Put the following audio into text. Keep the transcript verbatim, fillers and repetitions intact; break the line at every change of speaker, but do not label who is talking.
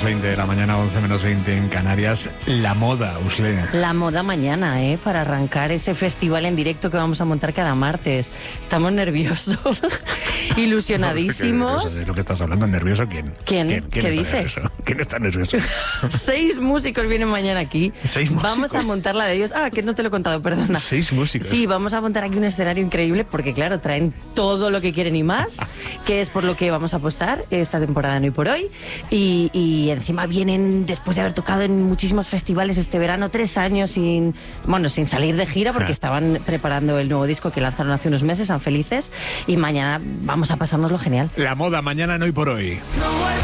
menos veinte de la mañana, once menos veinte en Canarias. La moda, Usle.
La moda mañana, ¿eh? Para arrancar ese festival en directo que vamos a montar cada martes. Estamos nerviosos, ilusionadísimos.
No, ¿de lo que estás hablando? ¿Nervioso quién?
¿Quién?
¿Quién, quién
¿Qué
está
dices?
nervioso? ¿Quién está nervioso?
Seis músicos vienen mañana aquí.
¿Seis músicos?
Vamos a montar la de ellos. Ah, que no te lo he contado, perdona.
Seis músicos.
Sí, vamos a montar aquí un escenario increíble porque, claro, traen todo lo que quieren y más, que es por lo que vamos a apostar esta temporada en Hoy por Hoy. Y, y encima vienen, después de haber tocado en muchísimos festivales este verano, tres años sin, bueno, sin salir de gira porque
Ah.
estaban preparando el nuevo disco que lanzaron hace unos meses, San Felices, y mañana vamos a pasárnoslo genial.
La moda mañana en Hoy por Hoy.